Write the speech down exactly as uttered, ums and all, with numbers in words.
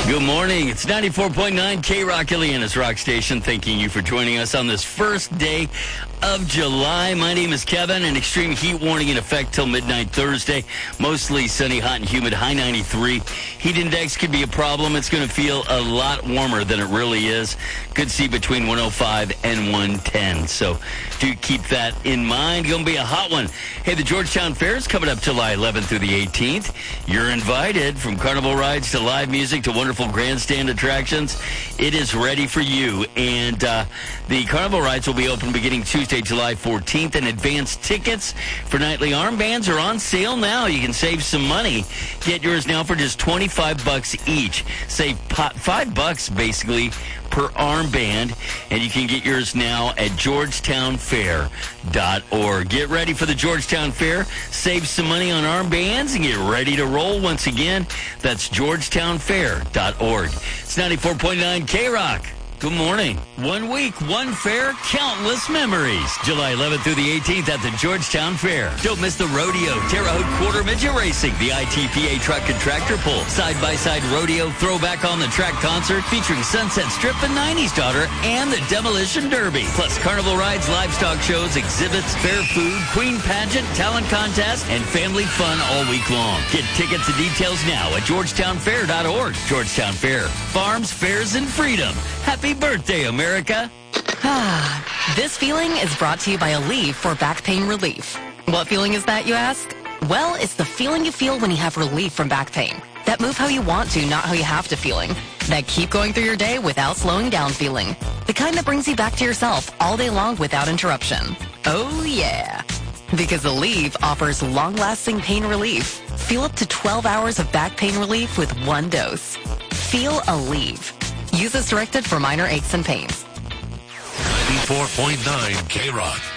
Good morning. It's ninety-four point nine K-Rock, Ileana's rock station. Thanking you for joining us on this first day of July. My name is Kevin. An extreme heat warning in effect till midnight Thursday. Mostly sunny, hot, and humid. High ninety-three. Heat index could be a problem. It's going to feel a lot warmer than it really is. Could see between one oh five and one ten. So do keep that in mind. Going to be a hot one. Hey, the Georgetown Fair is coming up July eleventh through the eighteenth. You're invited. From carnival rides to live music to wonderful grandstand attractions, it is ready for you. And uh, the carnival rides will be open beginning Tuesday, July fourteenth, and advance tickets for nightly armbands are on sale now. You can save some money. Get yours now for just twenty-five bucks each. Save pot, five bucks basically per armband, and you can get yours now at georgetown fair dot org. Get ready for the Georgetown Fair. Save some money on armbands and get ready to roll once again. That's georgetown fair dot org. It's ninety-four point nine K-Rock. Good morning. One week, one fair, countless memories. July eleventh through the eighteenth at the Georgetown Fair. Don't miss the rodeo, Terre Haute Quarter Midget Racing, the I T P A Truck and Tractor Pull, side-by-side rodeo, throwback on the track concert featuring Sunset Strip and nineties Daughter, and the Demolition Derby. Plus carnival rides, livestock shows, exhibits, fair food, queen pageant, talent contest, and family fun all week long. Get tickets and details now at georgetown fair dot org. Georgetown Fair. Farms, fairs, and freedom. Happy birthday, America. Ah, this feeling is brought to you by Aleve for back pain relief. What feeling is that, you ask? Well, it's the feeling you feel when you have relief from back pain. That move how you want to, not how you have to feeling. That keep going through your day without slowing down feeling. The kind that brings you back to yourself all day long without interruption. Oh, yeah. Because Aleve offers long-lasting pain relief. Feel up to twelve hours of back pain relief with one dose. Feel Aleve. Use as directed for minor aches and pains. ninety-four point nine K-Rock.